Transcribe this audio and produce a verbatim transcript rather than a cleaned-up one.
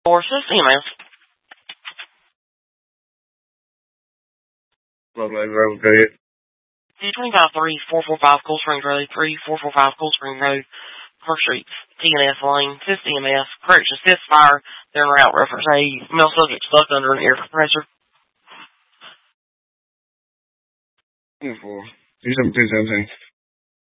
Or C M S. Lovely, Road, good. C twenty-five three four four five Cool Springs Road, three four four five Cool Spring Road, First Street, T N S Lane, C M S, correction, C fire, then route reference A, male subject stuck under an air compressor. Four. Two seventeen seventeen.